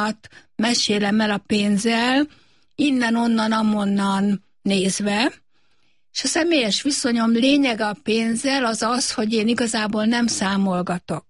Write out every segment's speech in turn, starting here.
dolgokat mesélem el a pénzzel, innen-onnan, amonnan nézve, és a személyes viszonyom lényege a pénzzel az az, hogy én igazából nem számolgatok.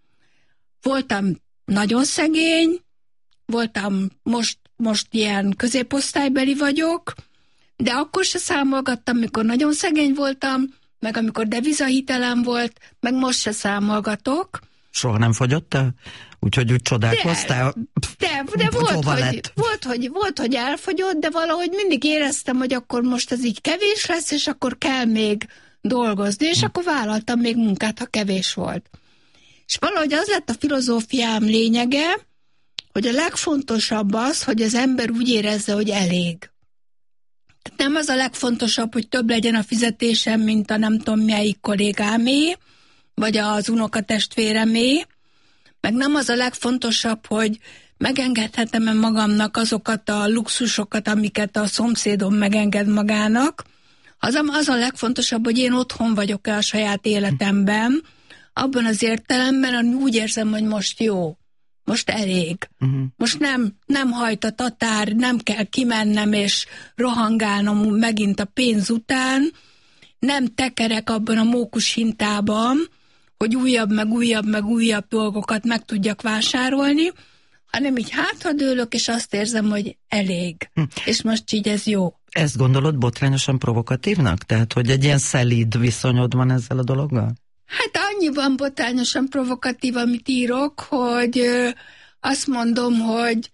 Voltam nagyon szegény, voltam most ilyen középosztálybeli vagyok, de akkor se számolgattam, mikor nagyon szegény voltam, meg amikor devizahitelem volt, meg most se számolgatok. Soha nem fogyott el? Úgyhogy úgy csodálkoztál? De volt, hogy elfogyott, de valahogy mindig éreztem, hogy akkor most ez így kevés lesz, és akkor kell még dolgozni, és akkor vállaltam még munkát, ha kevés volt. És valahogy az lett a filozófiám lényege, hogy a legfontosabb az, hogy az ember úgy érezze, hogy elég. Nem az a legfontosabb, hogy több legyen a fizetésem, mint a nem tudom melyik kollégámé, vagy az unokatestvéremé, meg nem az a legfontosabb, hogy megengedhetem-e magamnak azokat a luxusokat, amiket a szomszédom megenged magának. Az a legfontosabb, hogy én otthon vagyok-e a saját életemben, abban az értelemben, hogy úgy érzem, hogy most jó, most elég. Most nem hajt a tatár, nem kell kimennem és rohangálnom megint a pénz után, nem tekerek abban a mókushintában, hogy újabb dolgokat meg tudjak vásárolni, hanem így hátradőlök, és azt érzem, hogy elég. És most így ez jó. Ezt gondolod botrányosan provokatívnak? Tehát, hogy egy ilyen szelíd viszonyod van ezzel a dologgal? Hát annyiban botrányosan provokatív, amit írok, hogy azt mondom, hogy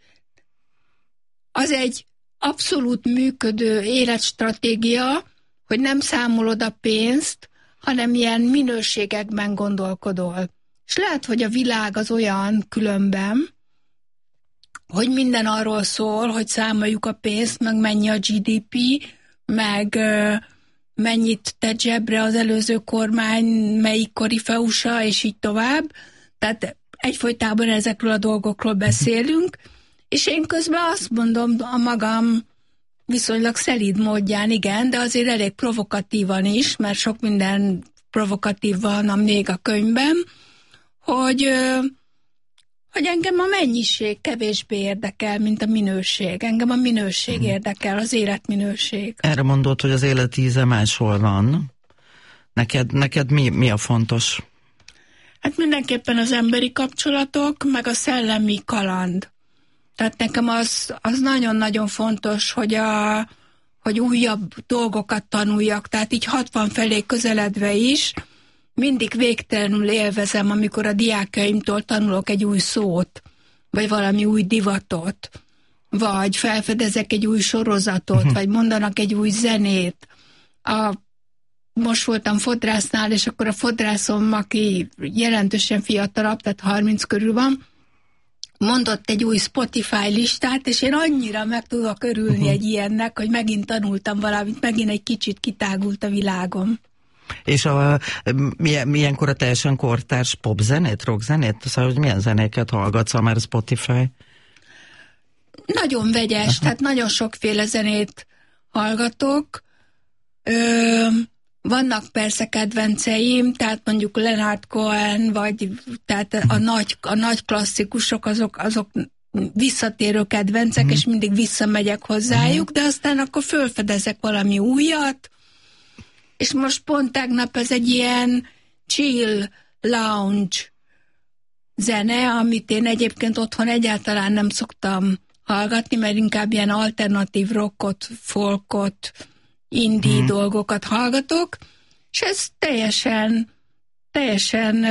az egy abszolút működő életstratégia, hogy nem számolod a pénzt, hanem ilyen minőségekben gondolkodol. És lehet, hogy a világ az olyan különben, hogy minden arról szól, hogy számoljuk a pénzt, meg mennyi a GDP, meg mennyit tett zsebre az előző kormány, melyik korifeusa, és így tovább. Tehát egyfolytában ezekről a dolgokról beszélünk, és én közben azt mondom a magam viszonylag szelíd módján, igen, de azért elég provokatívan is, mert sok minden provokatív van még a könyvben, hogy engem a mennyiség kevésbé érdekel, mint a minőség. Engem a minőség érdekel, az életminőség. Erre mondod, hogy az élet íze máshol van. Neked mi a fontos? Hát mindenképpen az emberi kapcsolatok, meg a szellemi kaland. Tehát nekem az nagyon-nagyon fontos, hogy újabb dolgokat tanuljak. Tehát így 60 felé közeledve is mindig végtelenül élvezem, amikor a diákjaimtól tanulok egy új szót, vagy valami új divatot, vagy felfedezek egy új sorozatot, vagy mondanak egy új zenét. Most voltam fodrásznál, és akkor a fodrászom, aki jelentősen fiatalabb, tehát 30 körül van, mondott egy új Spotify listát, és én annyira meg tudok örülni egy ilyennek, hogy megint tanultam valamit, megint egy kicsit kitágult a világom. És milyenkor a teljesen kortárs popzenét, rockzenét? Szóval, hogy milyen zenéket hallgatsz, ha már Spotify? Nagyon vegyes, tehát nagyon sokféle zenét hallgatok. Vannak persze kedvenceim, tehát mondjuk Leonard Cohen, vagy tehát a nagy klasszikusok, azok visszatérő kedvencek, és mindig visszamegyek hozzájuk, de aztán akkor fölfedezek valami újat, és most pont tegnap ez egy ilyen chill lounge zene, amit én egyébként otthon egyáltalán nem szoktam hallgatni, mert inkább ilyen alternatív rockot, folkot, indie dolgokat hallgatok, és ez teljesen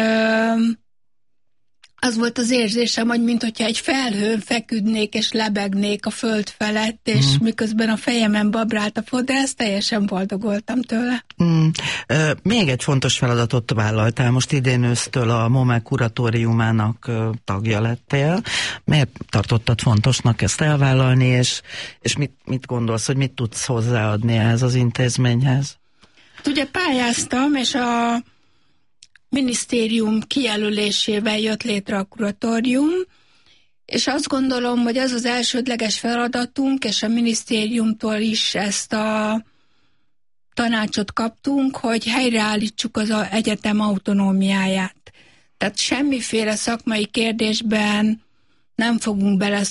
az volt az érzésem, hogy minthogyha egy felhőn feküdnék és lebegnék a föld felett, és miközben a fejemen babrált a fodrász, teljesen boldog voltam tőle. Még egy fontos feladatot vállaltál, most idén ősztől a MOME kuratóriumának tagja lettél. Miért tartottad fontosnak ezt elvállalni, és mit gondolsz, hogy mit tudsz hozzáadni ehhez az intézményhez? Ugye pályáztam, és a minisztérium kijelölésével jött létre a kuratórium, és azt gondolom, hogy az az elsődleges feladatunk, és a minisztériumtól is ezt a tanácsot kaptunk, hogy helyreállítsuk az egyetem autonómiáját. Tehát semmiféle szakmai kérdésben nem fogunk